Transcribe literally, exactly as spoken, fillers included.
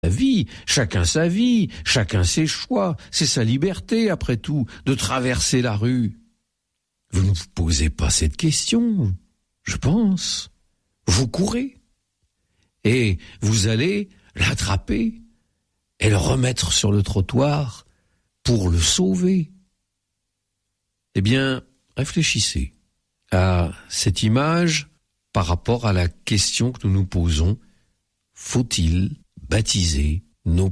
sa vie, chacun sa vie, chacun ses choix, c'est sa liberté après tout de traverser la rue. Vous ne vous posez pas cette question, je pense. Vous courez et vous allez l'attraper et le remettre sur le trottoir pour le sauver. Eh bien, réfléchissez à cette image par rapport à la question que nous nous posons. Faut-il baptiser nos petits ?